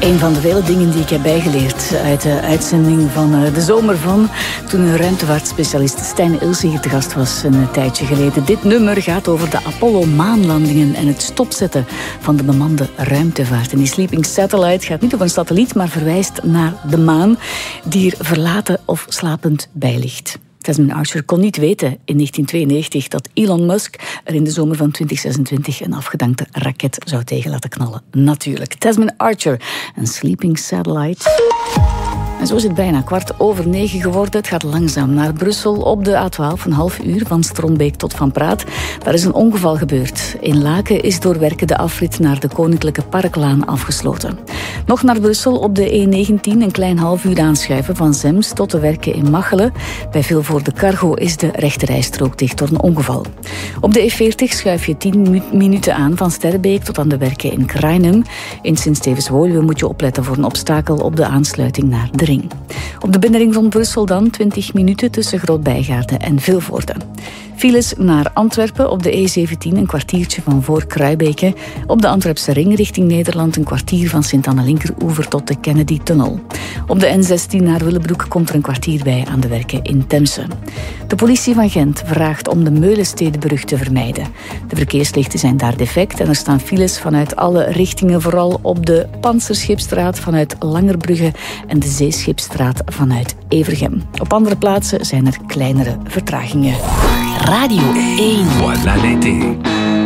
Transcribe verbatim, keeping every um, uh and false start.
Een van de vele dingen die ik heb bijgeleerd uit de uitzending van de zomer van, toen een ruimtevaartspecialist Stijn Ilse hier te gast was een tijdje geleden. Dit nummer gaat over de Apollo-maanlandingen en het stopzetten van de bemande ruimtevaart. En die Sleeping Satellite gaat niet over een satelliet, maar verwijst naar de maan, die er verlaten of slapend bij ligt. Tasman Archer kon niet weten in negentien tweeënnegentig dat Elon Musk er in de zomer van twintig zesentwintig een afgedankte raket zou tegen laten knallen. Natuurlijk. Tasman Archer, een Sleeping Satellite. En zo is het bijna kwart over negen geworden. Het gaat langzaam naar Brussel op de A twaalf, een half uur van Strombeek tot Van Praat. Daar is een ongeval gebeurd. In Laken is door werken de afrit naar de Koninklijke Parklaan afgesloten. Nog naar Brussel op de E negentien, een klein half uur aanschuiven van Zems tot de werken in Machelen. Bij Vilvoorde Cargo is de rechterrijstrook dicht door een ongeval. Op de E veertig schuif je tien minuten aan van Sterrebeek tot aan de werken in Krainem. In Sint-Stevens-Woluwe moet je opletten voor een obstakel op de aansluiting naar de ring. Op de binnenring van Brussel dan twintig minuten tussen Groot-Bijgaarden en Vilvoorde. Files naar Antwerpen op de E zeventien, een kwartiertje van voor Kruibeke. Op de Antwerpse ring richting Nederland een kwartier van Sint-Anne-Linkeroever tot de Kennedy-tunnel. Op de N zestien naar Willebroek komt er een kwartier bij aan de werken in Temse. De politie van Gent vraagt om de Meulenstedenbrug te vermijden. De verkeerslichten zijn daar defect en er staan files vanuit alle richtingen, vooral op de Pantserschipstraat vanuit Langerbrugge en de Zeeschipstraat vanuit Evergem. Op andere plaatsen zijn er kleinere vertragingen. Radio één. Voilà l'été.